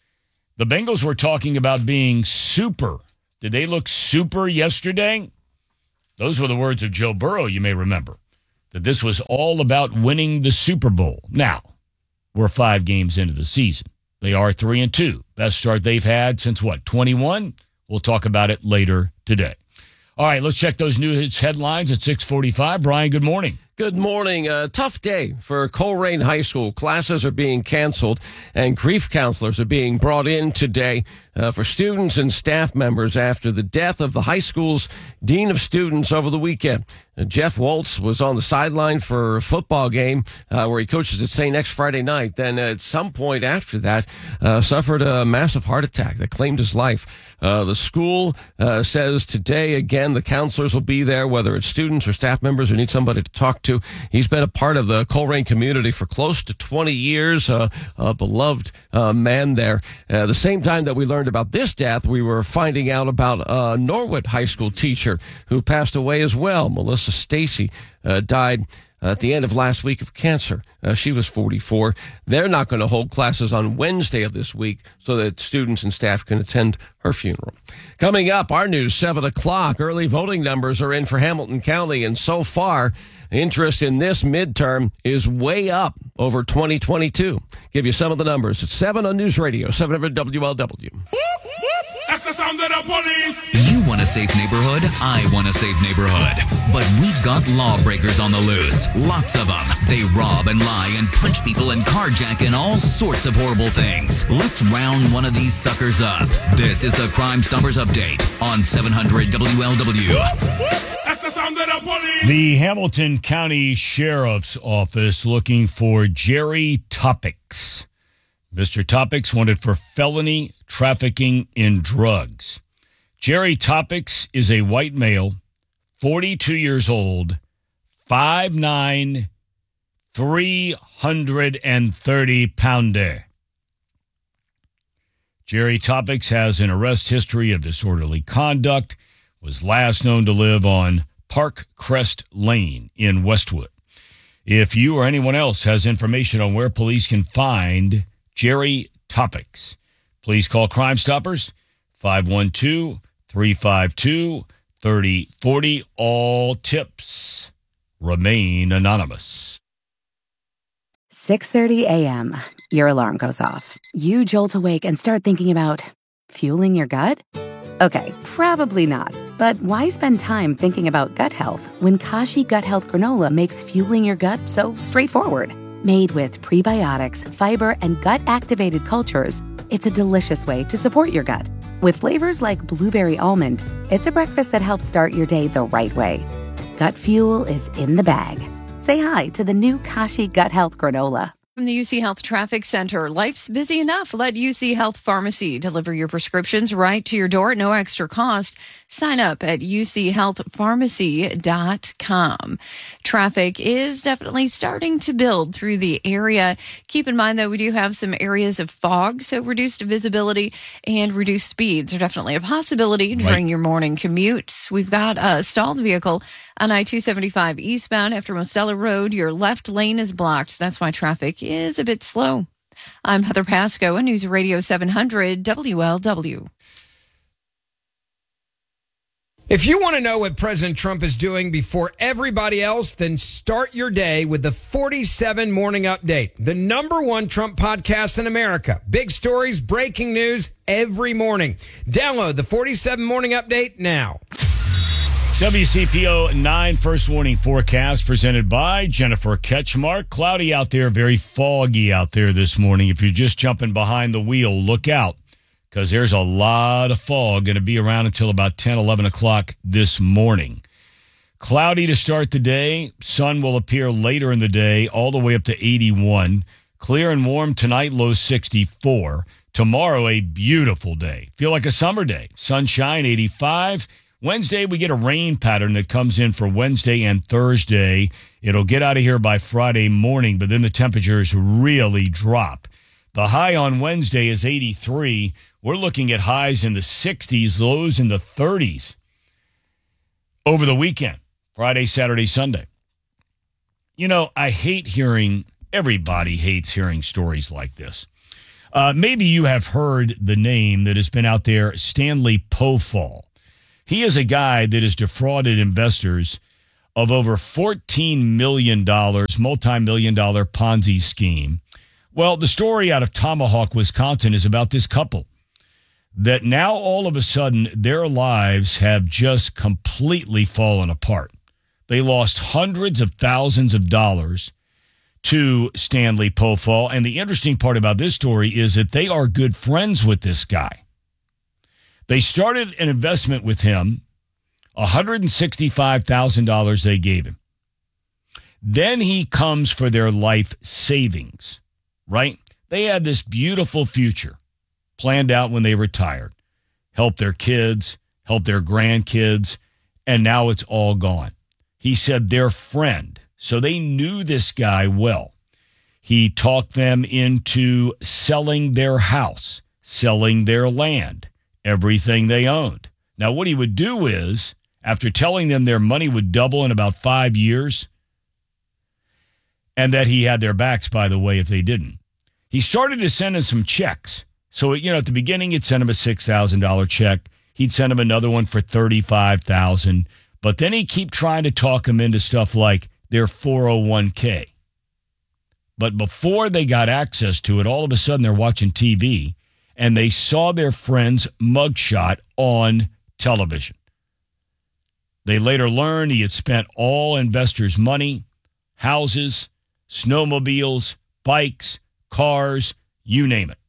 [SPEAKER 1] the Bengals were talking about being super. Did they look super yesterday? Those were the words of Joe Burrow, you may remember, that this was all about winning the Super Bowl. Now, we're five games into the season. They are three and two. Best start they've had since, what, twenty-one? We'll talk about it later today. All right, let's check those news headlines at six forty-five. Brian, good morning.
[SPEAKER 2] Good morning. A tough day for Colerain High School. Classes are being canceled, and grief counselors are being brought in today uh, for students and staff members after the death of the high school's dean of students over the weekend. Uh, Jeff Waltz was on the sideline for a football game uh, where he coaches at Saint next Friday night. Then at some point after that, uh, suffered a massive heart attack that claimed his life. Uh, the school uh, says today, again, the counselors will be there, whether it's students or staff members who need somebody to talk to. He's been a part of the Colerain community for close to twenty years, uh, a beloved uh, man there. Uh, the same time that we learned about this death, we were finding out about a Norwood High School teacher who passed away as well. Melissa Stacy uh, died at the end of last week of cancer. Uh, she was forty-four. They're not going to hold classes on Wednesday of this week so that students and staff can attend her funeral. Coming up, our news, seven o'clock. Early voting numbers are in for Hamilton County, and so far, interest in this midterm is way up over twenty twenty-two. Give you some of the numbers. It's seven on News Radio, seven hundred W L W.
[SPEAKER 4] That's the sound of the police.
[SPEAKER 25] You want a safe neighborhood? I want a safe neighborhood. But we've got lawbreakers on the loose. Lots of them. They rob and lie and punch people and carjack and all sorts of horrible things. Let's round one of these suckers up. This is the Crime Stoppers Update on seven hundred W L W.
[SPEAKER 4] That's the sound of the police.
[SPEAKER 1] The Hamilton County Sheriff's Office looking for Jerry Topics. Mister Topics wanted for felony trafficking in drugs. Jerry Topics is a white male, forty-two years old, five nine, three hundred thirty pounder. Jerry Topics has an arrest history of disorderly conduct, was last known to live on Park Crest Lane in Westwood. If you or anyone else has information on where police can find Jerry Topics, please call Crime Stoppers, five one two, three five two, three oh four oh. All tips remain anonymous.
[SPEAKER 12] six thirty a.m. Your alarm goes off. You jolt awake and start thinking about fueling your gut? Okay, probably not. But why spend time thinking about gut health when Kashi Gut Health Granola makes fueling your gut so straightforward? Made with prebiotics, fiber, and gut-activated cultures, it's a delicious way to support your gut. With flavors like blueberry almond, it's a breakfast that helps start your day the right way. Gut fuel is in the bag. Say hi to the new Kashi Gut Health Granola.
[SPEAKER 11] From the U C Health Traffic Center, life's busy enough. Let U C Health Pharmacy deliver your prescriptions right to your door at no extra cost. Sign up at u c health pharmacy dot com. Traffic is definitely starting to build through the area. Keep in mind, though, we do have some areas of fog, so reduced visibility and reduced speeds are definitely a possibility during right. your morning commutes. We've got a stalled vehicle on I two seventy-five eastbound after Mostella Road. Your left lane is blocked. That's why traffic is a bit slow. I'm Heather Pasco, on News Radio seven hundred W L W.
[SPEAKER 5] If you want to know what President Trump is doing before everybody else, then start your day with the forty-seven Morning Update, the number one Trump podcast in America. Big stories, breaking news every morning. Download the forty-seven Morning Update now.
[SPEAKER 1] W C P O nine First Warning Forecast presented by Jennifer Ketchmark. Cloudy out there, very foggy out there this morning. If you're just jumping behind the wheel, look out, because there's a lot of fog going to be around until about ten, eleven o'clock this morning. Cloudy to start the day. Sun will appear later in the day, all the way up to eighty-one. Clear and warm tonight, low sixty-four. Tomorrow, a beautiful day. Feel like a summer day. Sunshine, eighty-five. Wednesday, we get a rain pattern that comes in for Wednesday and Thursday. It'll get out of here by Friday morning, but then the temperatures really drop. The high on Wednesday is eighty-three. We're looking at highs in the sixties, lows in the thirties over the weekend, Friday, Saturday, Sunday. You know, I hate hearing, everybody hates hearing stories like this. Uh, maybe you have heard the name that has been out there, Stanley Pofall. He is a guy that has defrauded investors of over fourteen million dollars, multi-million dollar Ponzi scheme. Well, the story out of Tomahawk, Wisconsin is about this couple that now all of a sudden their lives have just completely fallen apart. They lost hundreds of thousands of dollars to Stanley Pofall. And the interesting part about this story is that they are good friends with this guy. They started an investment with him, one hundred sixty-five thousand dollars they gave him. Then he comes for their life savings, right? They had this beautiful future planned out when they retired, help their kids, help their grandkids, and now it's all gone. He said their friend, so they knew this guy well. He talked them into selling their house, selling their land, everything they owned. Now, what he would do is, after telling them their money would double in about five years, and that he had their backs, by the way, if they didn't, he started to send them some checks. So, you know, at the beginning, he'd send them a six thousand dollars check. He'd send them another one for thirty-five thousand dollars. But then he'd keep trying to talk them into stuff like their four oh one k. But before they got access to it, all of a sudden they're watching T V, and they saw their friend's mugshot on television. They later learned he had spent all investors' money, houses, snowmobiles, bikes, cars, you name it.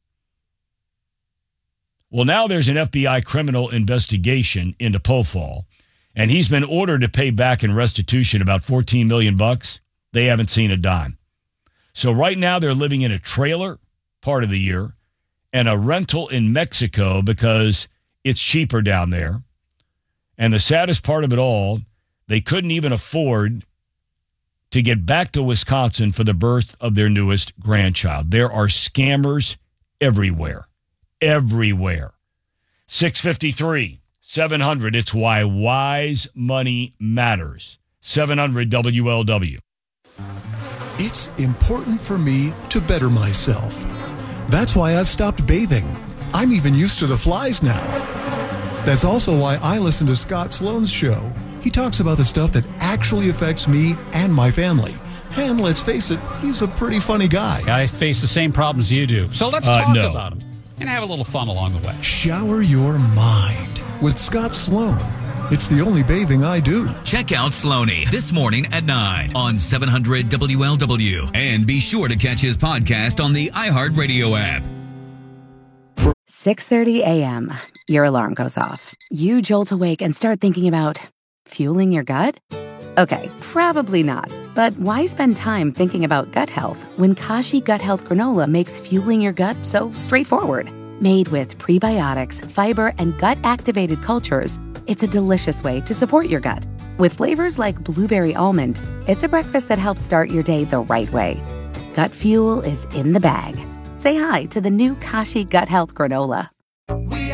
[SPEAKER 1] Well, now there's an F B I criminal investigation into Pofall, and he's been ordered to pay back in restitution about fourteen million bucks. They haven't seen a dime. So right now they're living in a trailer part of the year and a rental in Mexico because it's cheaper down there. And the saddest part of it all, they couldn't even afford to get back to Wisconsin for the birth of their newest grandchild. There are scammers everywhere, everywhere. six fifty-three, seven hundred, it's why wise money matters. seven hundred W L W.
[SPEAKER 6] It's important for me to better myself. That's why I've stopped bathing. I'm even used to the flies now. That's also why I listen to Scott Sloan's show. He talks about the stuff that actually affects me and my family. And let's face it, he's a pretty funny guy.
[SPEAKER 7] I face the same problems you do. So let's
[SPEAKER 6] Uh,
[SPEAKER 7] talk
[SPEAKER 6] no.
[SPEAKER 7] about them and have a little fun along the way.
[SPEAKER 6] Shower your mind with Scott Sloan. It's the only bathing I do.
[SPEAKER 25] Check out Sloaney this morning at nine on seven hundred W L W. And be sure to catch his podcast on the iHeartRadio app.
[SPEAKER 12] six thirty a.m. Your alarm goes off. You jolt awake and start thinking about fueling your gut? Okay, probably not. But why spend time thinking about gut health when Kashi Gut Health Granola makes fueling your gut so straightforward? Made with prebiotics, fiber, and gut-activated cultures, it's a delicious way to support your gut. With flavors like blueberry almond, it's a breakfast that helps start your day the right way. Gut fuel is in the bag. Say hi to the new Kashi Gut Health Granola.